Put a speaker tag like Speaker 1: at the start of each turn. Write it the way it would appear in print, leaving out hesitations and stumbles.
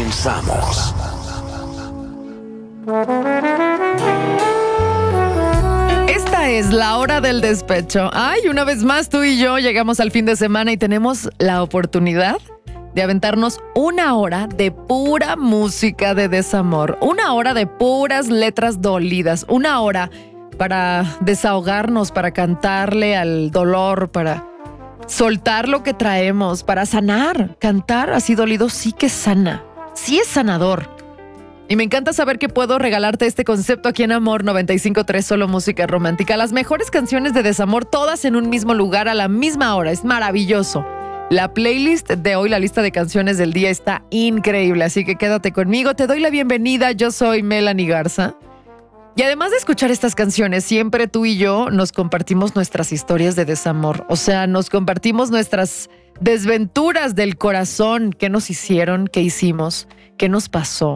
Speaker 1: Comenzamos.
Speaker 2: Esta es la hora del despecho. Ay, una vez más tú y yo llegamos al fin de semana y tenemos la oportunidad de aventarnos una hora de pura música de desamor, una hora de puras letras dolidas, una hora para desahogarnos, para cantarle al dolor, para soltar lo que traemos, para sanar. Cantar así dolido sí que sana, sí es sanador. Y me encanta saber que puedo regalarte este concepto aquí en Amor 95.3, solo música romántica. Las mejores canciones de desamor, todas en un mismo lugar a la misma hora. Es maravilloso. La playlist de hoy, la lista de canciones del día está increíble, así que quédate conmigo. Te doy la bienvenida, yo soy Melanie Garza. Y además de escuchar estas canciones, siempre tú y yo nos compartimos nuestras historias de desamor. O sea, nos compartimos nuestras desventuras del corazón, qué nos hicieron, qué hicimos, qué nos pasó.